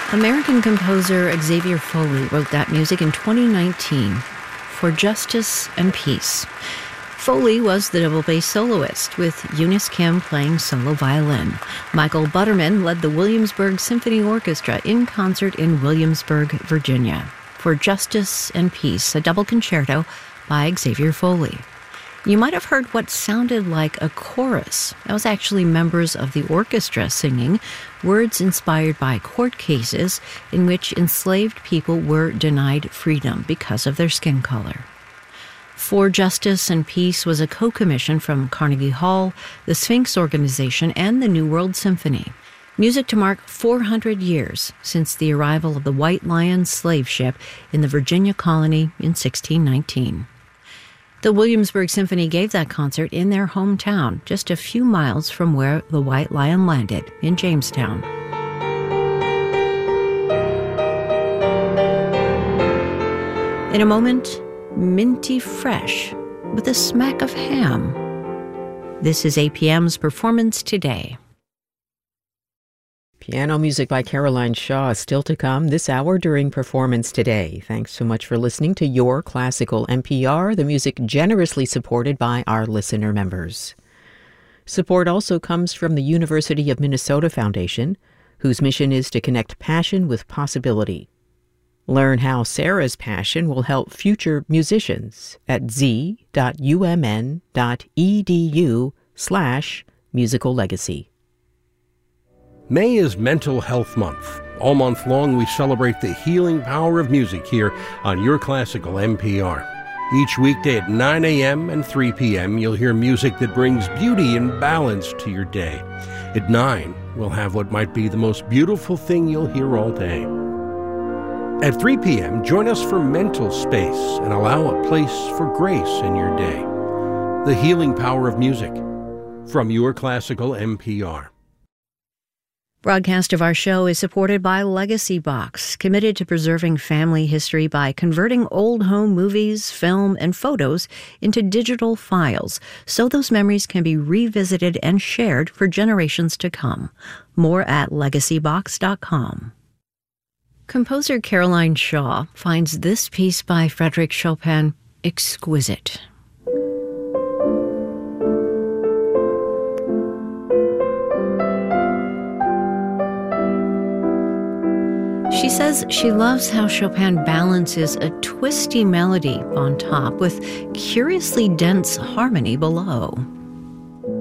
American composer Xavier Foley wrote that music in 2019 for Justice and Peace. Foley was the double bass soloist, with Eunice Kim playing solo violin. Michael Butterman led the Williamsburg Symphony Orchestra in concert in Williamsburg, Virginia, for Justice and Peace, a double concerto by Xavier Foley. You might have heard what sounded like a chorus. That was actually members of the orchestra singing, words inspired by court cases in which enslaved people were denied freedom because of their skin color. For Justice and Peace was a co-commission from Carnegie Hall, the Sphinx Organization, and the New World Symphony. Music to mark 400 years since the arrival of the White Lion slave ship in the Virginia colony in 1619. The Williamsburg Symphony gave that concert in their hometown, just a few miles from where the White Lion landed, in Jamestown. In a moment, minty fresh, with a smack of ham. This is APM's Performance Today. Piano music by Caroline Shaw is still to come this hour during Performance Today. Thanks so much for listening to Your Classical NPR, the music generously supported by our listener members. Support also comes from the University of Minnesota Foundation, whose mission is to connect passion with possibility. Learn how Sarah's passion will help future musicians at z.umn.edu/musical legacy. May is Mental Health Month. All month long, we celebrate the healing power of music here on Your Classical NPR. Each weekday at 9 a.m. and 3 p.m., you'll hear music that brings beauty and balance to your day. At 9, we'll have what might be the most beautiful thing you'll hear all day. At 3 p.m., join us for Mental Space and allow a place for grace in your day. The healing power of music from Your Classical NPR. Broadcast of our show is supported by Legacy Box, committed to preserving family history by converting old home movies, film, and photos into digital files so those memories can be revisited and shared for generations to come. More at legacybox.com. Composer Caroline Shaw finds this piece by Frédéric Chopin exquisite. She says she loves how Chopin balances a twisty melody on top with curiously dense harmony below.